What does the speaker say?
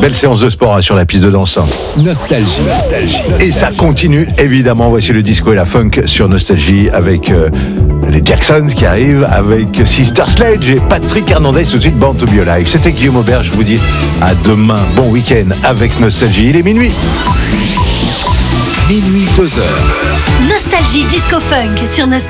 Belle séance de sport sur la piste de danse. Nostalgie. Et ça continue évidemment. Voici le disco et la funk sur Nostalgie avec les Jacksons qui arrivent, avec Sister Sledge et Patrick Hernandez. Tout de suite, Born to Be Alive. C'était Guillaume Aubert. Je vous dis à demain. Bon week-end avec Nostalgie. Il est minuit. Minuit 2h. Nostalgie disco funk sur Nostalgie.